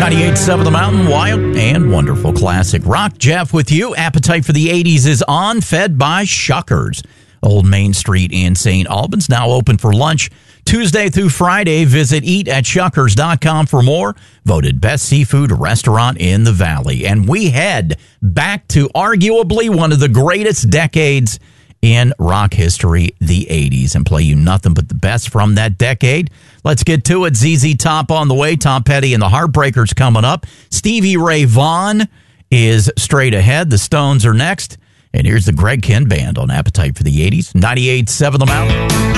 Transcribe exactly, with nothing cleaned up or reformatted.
ninety-eight point seven The Mountain, wild and wonderful classic rock. Jeff with you. Appetite for the eighties is on, fed by Shuckers. Old Main Street in Saint Albans, now open for lunch Tuesday through Friday. Visit eat at shuckers dot com for more. Voted best seafood restaurant in the Valley. And we head back to arguably one of the greatest decades in rock history, the eighties, and play you nothing but the best from that decade. Let's get to it. Z Z Top on the way. Tom Petty and the Heartbreakers coming up. Stevie Ray Vaughan is straight ahead. The Stones are next. And here's the Greg Kihn Band on Appetite for the eighties. ninety-eight point seven The Mountain.